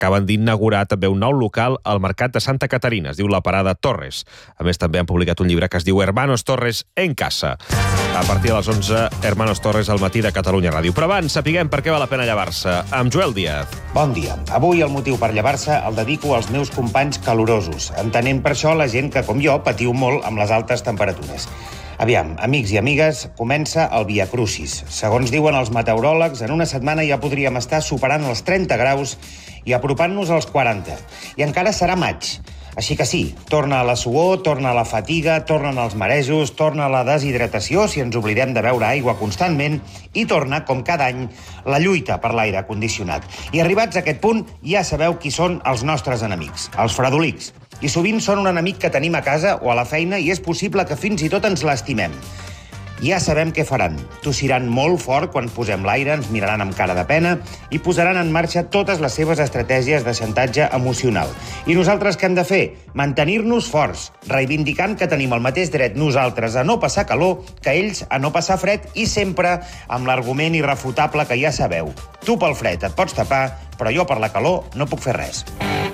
acaben d'inaugurar també un nou local al Mercat de Santa Caterina, es diu La Parada Torres. A més, també han publicat un llibre que es diu Hermanos Torres en casa. A partir de les 11, Hermanos Torres al matí de Catalunya Ràdio. Però abans, sapiguem per què val la pena llevar-se. Amb Joel Díaz. Bon dia. Avui el motiu per llevar-se el dedico als meus companys calorosos, entenent per això la gent que, com jo, patiu molt amb les altes temperatures. Aviam, amics i amigues, comença el Via Crucis. Segons diuen els meteoròlegs, en una setmana ja podríem estar superant els 30 graus i apropant-nos als 40. I encara serà maig. Així que sí, torna la suor, torna la fatiga, tornen els marejos, torna la deshidratació si ens oblidem de beure aigua constantment i torna, com cada any, la lluita per l'aire condicionat. I arribats a aquest punt, ja sabeu qui són els nostres enemics, els fredolics. I sovint són un enemic que tenim a casa o a la feina i és possible que fins i tot ens l'estimem. Ja sabem què faran. Tossiran molt fort quan posem l'aire, ens miraran amb cara de pena i posaran en marxa totes les seves estratègies de xantatge emocional. I nosaltres què hem de fer? Mantenir-nos forts, reivindicant que tenim el mateix dret nosaltres a no passar calor que ells a no passar fred i sempre amb l'argument irrefutable que ja sabeu. Tu pel fred et pots tapar, però jo per la calor no puc fer res.